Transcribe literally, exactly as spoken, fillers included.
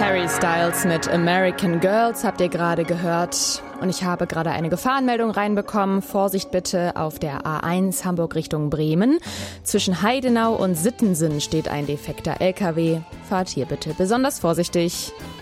Harry Styles mit American Girls habt ihr gerade gehört. Und ich habe gerade eine Gefahrenmeldung reinbekommen. Vorsicht bitte auf der A eins Hamburg Richtung Bremen. Zwischen Heidenau und Sittensen steht ein defekter L K W. Fahrt hier bitte besonders vorsichtig.